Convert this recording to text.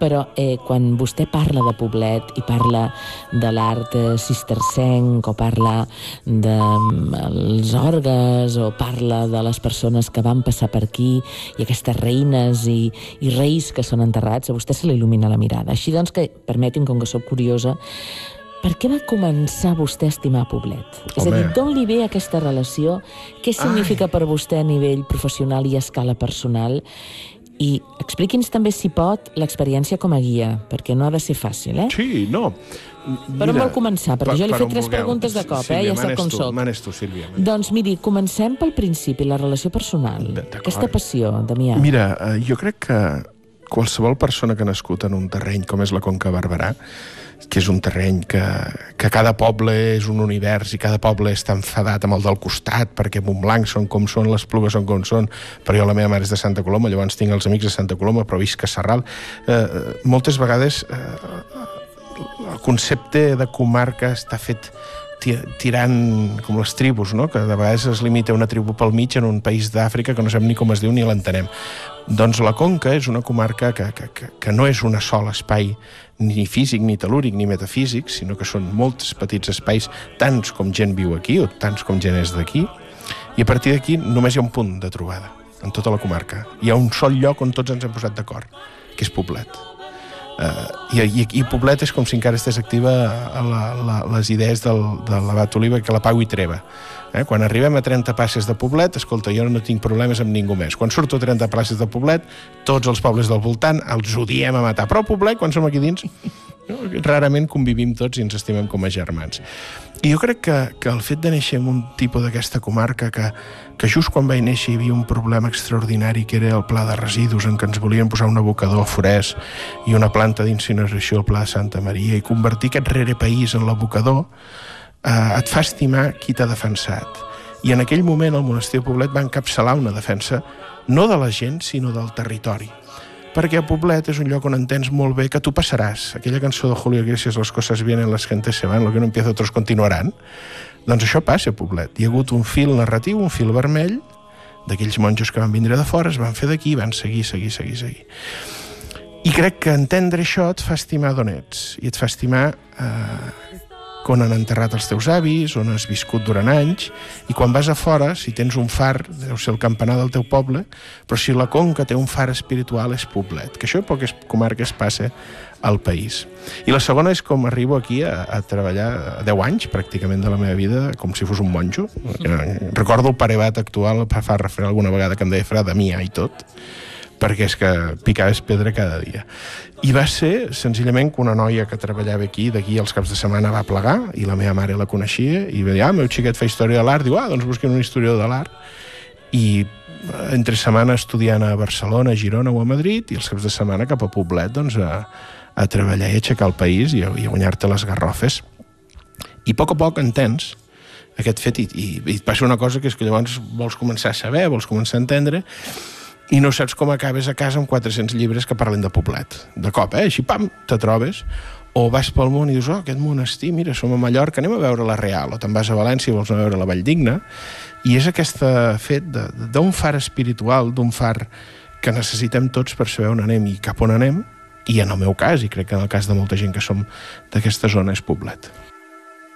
però quan vostè parla de Poblet i parla de l'art cistercenc o parla dels orgues o parla de les persones que van passar per aquí i aquestes reines i reis que són enterrats, a vostè se li il·lumina la mirada. Així doncs que, permeti'm, com que soc curiosa, per què va començar vostè a estimar Poblet? És a dir, d'on li ve aquesta relació? Què significa per vostè a nivell professional i a escala personal? I expliqui'ns també, si pot, l'experiència com a guia, perquè no ha de ser fàcil, Sí, no. Per on vol començar? Perquè jo li he fet 3 preguntes de cop, ja sap com soc. Manes tu, Sílvia. Doncs miri, comencem pel principi, la relació personal. Aquesta passió, Damià. Mira, jo crec que qualsevol persona que ha nascut en un terreny com és la Conca Barberà, que és un terreny que cada poble és un univers i cada poble està enfadat amb el del costat perquè Montblanc són com són, les Plugues són com són, però jo la meva mare és de Santa Coloma, llavors tinc els amics de Santa Coloma, però visc a Sarral. Moltes vegades el concepte de comarca està fet tirant com les tribus, no? Que de vegades es limita una tribu pel mig en un país d'Àfrica que no sabem ni com es diu ni l'entenem. Doncs la Conca és una comarca que no és un sol espai ni físic, ni telúric, ni metafísic, sinó que són molts petits espais, tants com gent viu aquí o tants com gent és d'aquí, i a partir d'aquí només hi ha un punt de trobada en tota la comarca. Hi ha un sol lloc on tots ens hem posat d'acord, que és Poblet. I Poblet és com si encara estigués activa les idees de l'abat Oliva, que la pau hi treva. Quan arribem a 30 passes de Poblet, escolta, jo no tinc problemes amb ningú més. Quan surto a 30 passes de Poblet, tots els pobles del voltant els odiem a matar. Però Poblet, quan som aquí dins, rarament convivim tots i ens estimem com a germans. I jo crec que el fet de néixer en un tipus d'aquesta comarca que just quan vaig néixer hi havia un problema extraordinari que era el pla de residus, en què ens volien posar un abocador a Forès i una planta d'incineració al pla de Santa Maria, i convertir aquest rerepaís en l'abocador et fa estimar qui t'ha defensat. I en aquell moment el monestir de Poblet va encapçalar una defensa no de la gent, sinó del territori. Perquè a Poblet és un lloc on entens molt bé que tu passaràs. Aquella cançó de Julio Iglesias, les coses vienen, las gentes se van, lo que no empieza otros continuarán. Doncs això passa a Poblet. Hi ha hagut un fil narratiu, un fil vermell, d'aquells monjos que van vindre de fora, es van fer d'aquí, van seguir. I crec que entendre això et fa estimar d'on ets, i et fa estimar on han enterrat els teus avis, on has viscut durant anys, i quan vas a fora, si tens un far, deu ser el campanar del teu poble, però si la Conca té un far espiritual és Poblet, que això a poques comarques passa al país. I la segona és com arribo aquí a treballar 10 anys, pràcticament, de la meva vida, com si fos un monjo. Recordo el parebat actual, fa referir alguna vegada que em deia fra Damià i tot, perquè és que picaves pedra cada dia. I va ser, senzillament, que una noia que treballava aquí, d'aquí als caps de setmana, va plegar, i la meva mare la coneixia, i va dir, meu xiquet fa història de l'art, diu, doncs busquen un historiador de l'art, i entre setmana estudiant a Barcelona, a Girona o a Madrid, i els caps de setmana cap a Poblet, doncs, a treballar i aixecar el país i a guanyar-te les garrofes. I a poc entens aquest fet, i et passa una cosa que és que llavors vols començar a saber, vols començar a entendre, i no saps com acabes a casa amb 400 llibres que parlen de Poblet. De cop, així, pam, te trobes. O vas pel món i dius, aquest monestir, mira, som a Mallorca, anem a veure la Real. O te'n vas a València i vols anar a veure la Valldigna. I és aquest fet d'un far espiritual, d'un far que necessitem tots per saber on anem i cap on anem. I en el meu cas, i crec que en el cas de molta gent que som d'aquesta zona, és Poblet.